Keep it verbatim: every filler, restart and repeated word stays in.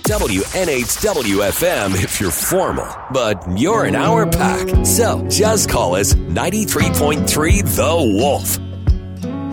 W N H W F M if you're formal, but you're an hour pack. So just call us ninety-three point three The Wolf.